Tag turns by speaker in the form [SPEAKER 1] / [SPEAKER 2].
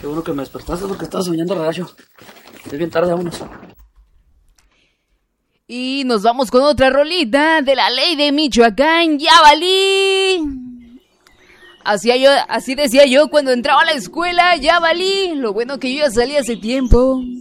[SPEAKER 1] Qué bueno que me despertaste porque estaba soñando regacho. Es bien tarde, vámonos.
[SPEAKER 2] Y nos vamos con otra rolita de la ley de Michoacán, ya valí. Así decía yo cuando entraba a la escuela, ya valí. Lo bueno que yo ya salí hace tiempo.